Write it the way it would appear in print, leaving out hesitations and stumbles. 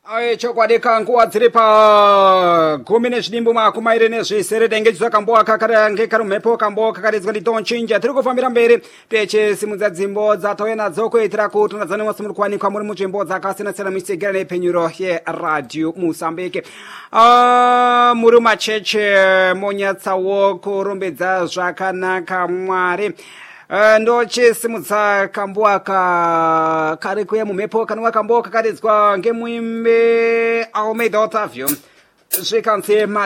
Chokwadeka nguwa dziri pa 10:20 dengechizo kamboa kakara ngekaro mhepo kamboa kakaridzwa ndi tonchinja tiri kufambira mberi teche simudza dzimbo dzatoena dzokuitira kuti nadzane wasimuri kuwanikwa muri munzvimbo dzakasiyana-siyana muchitsegera nepenyuro yeradio Mozambique. Muri macheche monyatsawo kurumbidza zvakanaka Mwari. Ndochesimudza kamboa kari kuya mumhepo kanova kamboa kakaridzwa ngemuimbe Almeida Otávio zvikanzi